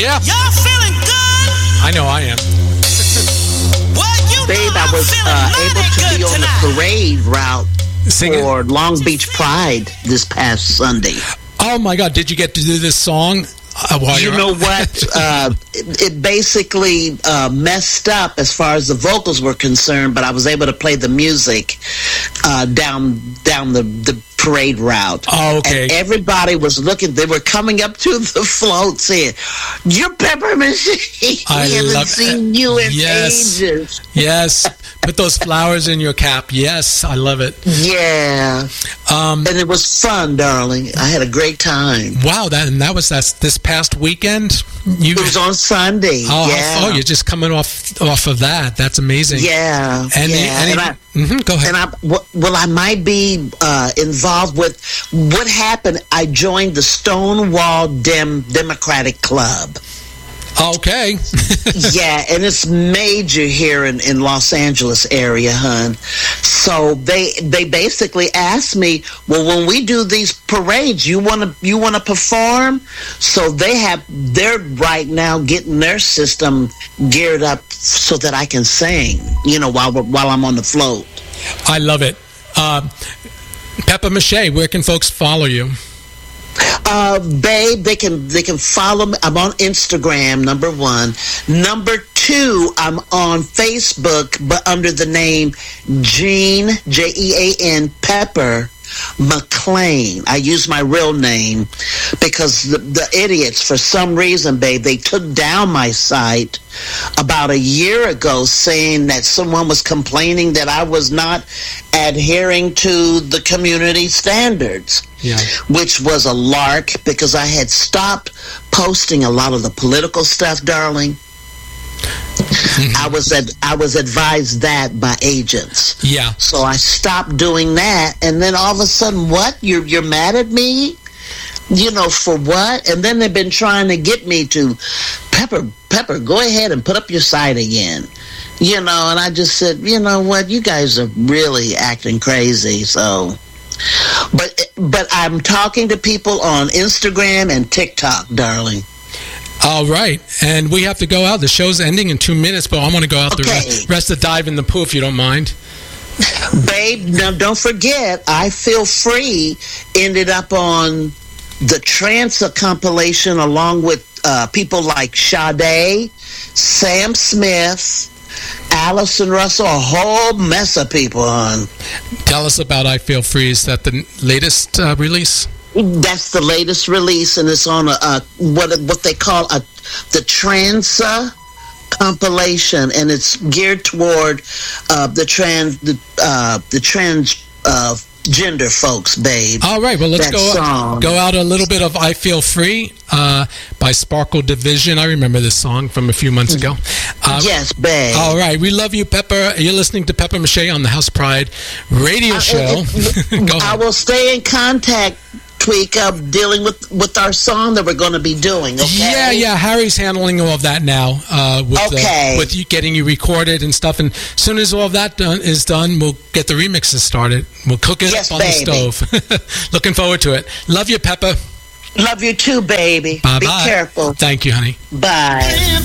Yeah. Y'all feeling good? I know I am. Well, you Babe, know I I'm was feeling able mighty to good be on tonight. the parade route Sing it. for Long Beach Pride this past Sunday. Oh my God! Did you get to do this song? While You you're know what? It basically messed up as far as the vocals were concerned, but I was able to play the music down the parade route. Oh, okay. And everybody was looking. They were coming up to the float saying, "You're Pepper Machine. I We haven't love- seen you in Yes. ages." Yes. Put those flowers in your cap. Yes, I love it. Yeah. And it was fun, darling. I had a great time. Wow, that was this past weekend. It was on Sunday. Yeah. You're just coming off of that. That's amazing. Yeah. Go ahead. I might be involved with what happened. I joined the Stonewall Democratic Club. Okay. Yeah, and it's major here in Los Angeles area, hun. So they basically asked me, well, when we do these parades, you wanna perform? So they're right now getting their system geared up so that I can sing, while I'm on the float. I love it. Pepper Mache, where can folks follow you? Babe, they can follow me. I'm on Instagram, number 1. Number 2, I'm on Facebook, but under the name Jean, Jean, Pepper McLean. I use my real name because the idiots, for some reason, babe, they took down my site about a year ago saying that someone was complaining that I was not adhering to the community standards. Yeah. Which was a lark because I had stopped posting a lot of the political stuff, darling. I was advised that by agents. Yeah. So I stopped doing that, and then all of a sudden, what? You're mad at me? For what? And then they've been trying to get me to Pepper, go ahead and put up your site again. And I just said, you know what? You guys are really acting crazy. So, but I'm talking to people on Instagram and TikTok, darling. All right, and we have to go out. The show's ending in 2 minutes, but I want to go out the rest of Dive in the Pool, if you don't mind. Babe, now don't forget, I Feel Free ended up on the Transa compilation along with people like Sade, Sam Smith, Allison Russell, a whole mess of people on. Tell us about I Feel Free. Is that the latest release? That's the latest release, and it's on what they call the Transa compilation, and it's geared toward the transgender folks, babe. All right, well, let's go out a little bit of I Feel Free by Sparkle Division. I remember this song from a few months ago. Yes, babe. All right, we love you, Pepper. You're listening to Pepper Mache on the House Pride radio show. Go ahead. I will stay in contact, Tweak, dealing with our song that we're going to be doing, okay? Yeah, Harry's handling all of that now with you getting you recorded and stuff. And as soon as all of that is done, we'll get the remixes started. We'll cook it up on the stove. Looking forward to it. Love you, Pepper. Love you too, baby. Bye-bye. Be careful. Thank you, honey. Bye.